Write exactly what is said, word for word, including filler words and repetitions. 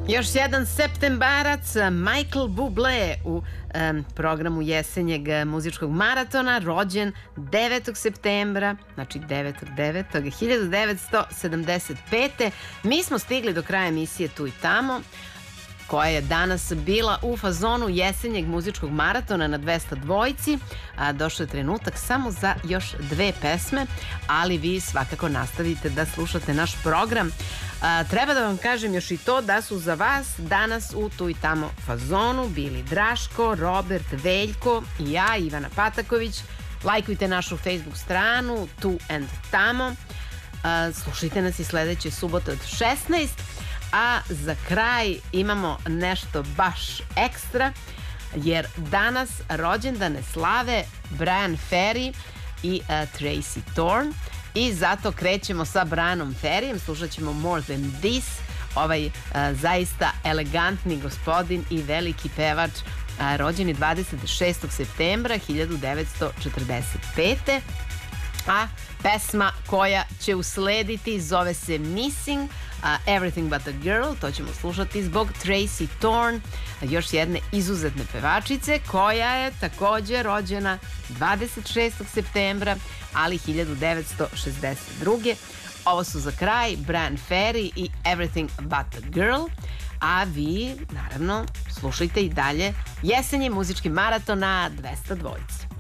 Još jedan septembarac, Michael Bublé u um, programu jesenjeg muzičkog maratona, rođen devetog septembra, znači devetog devetog hiljadu devetsto sedamdeset pete. Mi smo stigli do kraja emisije Tu i tamo, koja je danas bila u fazonu jesenjeg muzičkog maratona na dvesta dvojici. A, došao je trenutak samo za još dve pesme, ali vi svakako nastavite da slušate naš program. A, treba da vam kažem još i to da su za vas danas u Tu i tamo fazonu bili Draško, Robert, Veljko i ja, Ivana Pataković. Lajkujte našu Facebook stranu Tu and Tamo. A, slušajte nas i sledeće subote od šesnaest. A za kraj imamo nešto baš ekstra, jer danas rođendane slave Bryan Ferry i uh, Tracy Thorn. I zato krećemo sa Bryanom Ferryem, slušat ćemo More Than This, ovaj uh, zaista elegantni gospodin i veliki pevač, uh, rođen je dvadeset šestog septembra hiljadu devetsto četrdeset pete. A pesma koja će uslediti zove se Missing, uh, Everything But A Girl. To ćemo slušati zbog Tracy Thorn, još jedne izuzetne pevačice koja je također rođena dvadeset šestog septembra, ali hiljadu devetsto šezdeset druge. Ovo su za kraj Bryan Ferry i Everything But A Girl. A vi, naravno, slušajte i dalje jesenji muzički maraton na dvesta dvojici.